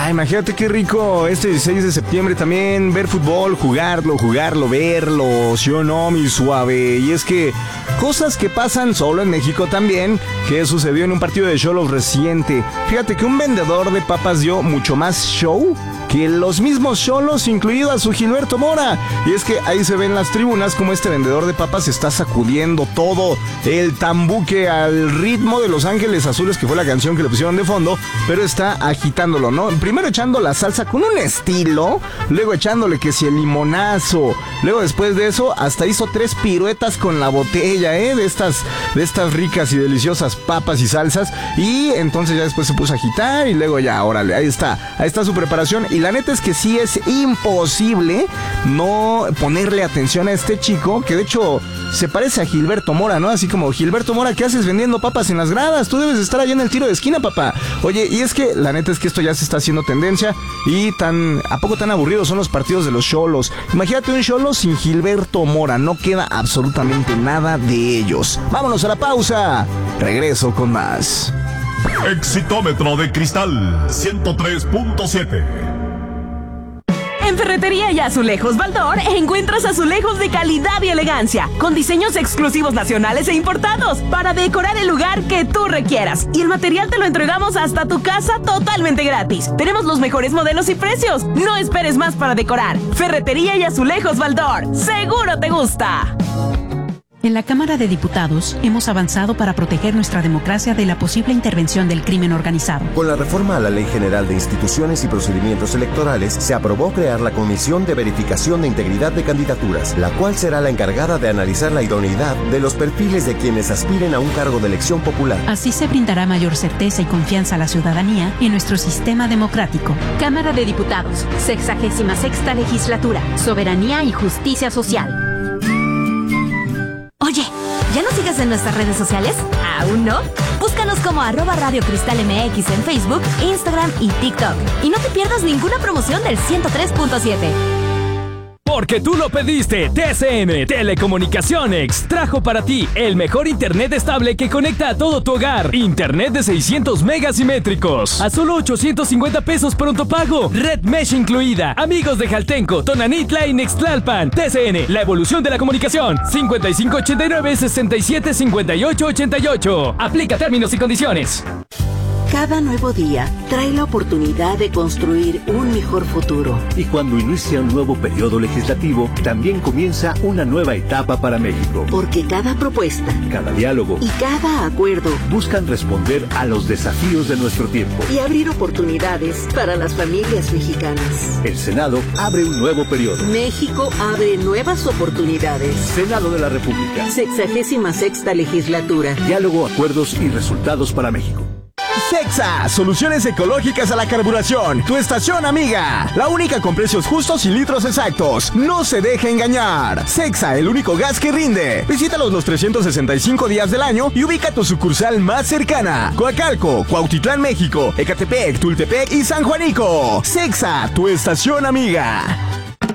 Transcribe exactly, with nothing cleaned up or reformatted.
Ah, imagínate qué rico este dieciséis de septiembre también ver fútbol, jugarlo, jugarlo, verlo, sí o no, mi suave. Y es que cosas que pasan solo en México también, que sucedió en un partido de Xolos reciente. Fíjate que un vendedor de papas dio mucho más show que los mismos Xolos, incluido a su Gilberto Mora. Y es que ahí se ven las tribunas como este vendedor de papas está sacudiendo todo el tambuque al ritmo de Los Ángeles Azules, que fue la canción que le pusieron de fondo, pero está agitándolo, ¿no? Primero echando la salsa con un estilo, luego echándole que si el limonazo, luego después de eso hasta hizo tres piruetas con la botella, ¿eh? De estas, de estas ricas y deliciosas papas y salsas, y entonces ya después se puso a agitar y luego ya, órale, ahí está, ahí está su preparación. Y la neta es que sí es imposible no ponerle atención a este chico, que de hecho se parece a Gilberto Mora, ¿no? Así como, Gilberto Mora, ¿qué haces vendiendo papas en las gradas? Tú debes estar allá en el tiro de esquina, papá. Oye, y es que la neta es que esto ya se está haciendo tendencia y tan, ¿a poco tan aburridos son los partidos de los Xolos? Imagínate un Xolo sin Gilberto Mora, no queda absolutamente nada de ellos. Vámonos a la pausa. Regreso con más. Exitómetro de Cristal ciento tres punto siete. En Ferretería y Azulejos Baldor encuentras azulejos de calidad y elegancia, con diseños exclusivos nacionales e importados, para decorar el lugar que tú requieras. Y el material te lo entregamos hasta tu casa totalmente gratis. Tenemos los mejores modelos y precios. No esperes más para decorar. Ferretería y Azulejos Baldor. ¡Seguro te gusta! En la Cámara de Diputados hemos avanzado para proteger nuestra democracia de la posible intervención del crimen organizado. Con la reforma a la Ley General de Instituciones y Procedimientos Electorales, se aprobó crear la Comisión de Verificación de Integridad de Candidaturas, la cual será la encargada de analizar la idoneidad de los perfiles de quienes aspiren a un cargo de elección popular. Así se brindará mayor certeza y confianza a la ciudadanía en nuestro sistema democrático. Cámara de Diputados, sexagésima sexta legislatura, Soberanía y Justicia Social. Oye, ¿ya nos sigues en nuestras redes sociales? ¿Aún no? Búscanos como arroba Radio Cristal M X en Facebook, Instagram y TikTok. Y no te pierdas ninguna promoción del ciento tres punto siete. Porque tú lo pediste, T C N Telecomunicaciones trajo para ti el mejor internet estable que conecta a todo tu hogar. Internet de seiscientos megas simétricos a solo ochocientos cincuenta pesos pronto pago. Red Mesh incluida. Amigos de Jaltenco, Tonanitla y Nextlalpan. T C N, la evolución de la comunicación. cincuenta y cinco ochenta y nueve sesenta y siete cincuenta y ocho ochenta y ocho. Aplica términos y condiciones. Cada nuevo día trae la oportunidad de construir un mejor futuro. Y cuando inicia un nuevo periodo legislativo, también comienza una nueva etapa para México. Porque cada propuesta, cada diálogo y cada acuerdo buscan responder a los desafíos de nuestro tiempo y abrir oportunidades para las familias mexicanas. El Senado abre un nuevo periodo. México abre nuevas oportunidades. Senado de la República. Sexagésima sexta legislatura. Diálogo, acuerdos y resultados para México. Cexa, soluciones ecológicas a la carburación. Tu estación amiga. La única con precios justos y litros exactos. No se deje engañar. Cexa, el único gas que rinde. Visítalos los trescientos sesenta y cinco días del año y ubica tu sucursal más cercana. Coacalco, Cuautitlán, México, Ecatepec, Tultepec y San Juanico. Cexa, tu estación amiga.